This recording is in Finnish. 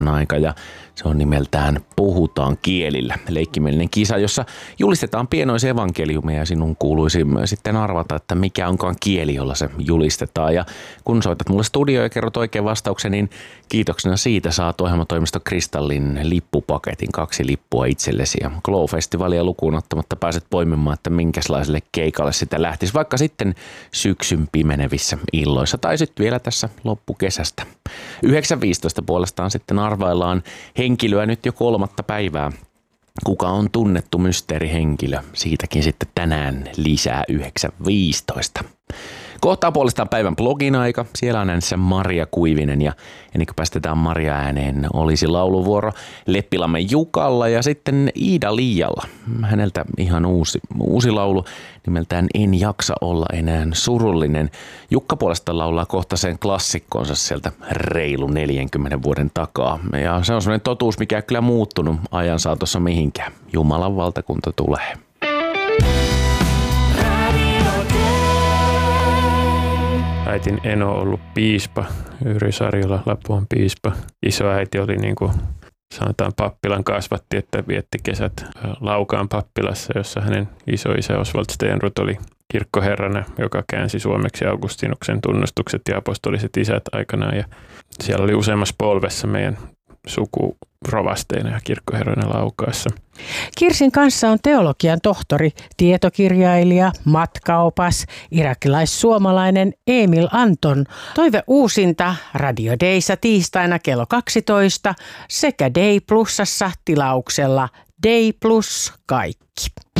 aika ja se on nimeltään Puhutaan kielillä. Leikkimielinen kisa, jossa julistetaan pienoisevankeliumia ja sinun kuuluisi sitten arvata, että mikä onkaan kieli, jolla se julistetaan. Ja kun soitat mulle studioon ja kerrot oikein vastauksen, niin kiitoksena siitä saat ohjelmatoimisto Kristallin lippupaketin, 2 lippua itsellesi. Ja Glow-festivalia lukuun ottamatta pääset poimimaan, että minkälaiselle keikalle sitä lähtisi, vaikka sitten syksyn pimenevissä illoissa tai sitten vielä tässä loppukesästä. 9.15 puolestaan sitten arvaillaan henkilöä nyt jo 3. päivää. Kuka on tunnettu mysteerihenkilö? Siitäkin sitten tänään lisää 9.15. Kohtaa puolestaan päivän blogin aika. Siellä on äänessä Maria Kuivinen ja ennen kuin päästetään Maria ääneen, olisi lauluvuoro Leppilammen Jukalla ja sitten Iida Liialla. Häneltä ihan uusi laulu nimeltään En jaksa olla enää surullinen. Jukka puolestaan laulaa kohta sen klassikkonsa sieltä reilu 40 vuoden takaa. Ja se on sellainen totuus, mikä ei kyllä muuttunut ajan saatossa mihinkään. Jumalan valtakunta tulee. Äitin eno on ollut piispa, Yrjö Sarjola, Lapuan piispa. Isoäiti oli niin kuin sanotaan pappilan kasvatti, että vietti kesät Laukaan pappilassa, jossa hänen isoisä Oswald Stenruth oli kirkkoherrana, joka käänsi suomeksi Augustinuksen tunnustukset ja apostoliset isät aikanaan. Ja siellä oli useammassa polvessa meidän suku rovasteina ja kirkkoherroina Laukaassa. Kirsin kanssa on teologian tohtori, tietokirjailija, matkaopas, irakilais-suomalainen Emil Anton. Toive uusinta Radio Dayssa tiistaina kello 12 sekä Day Plusassa tilauksella Day Plus kaikki.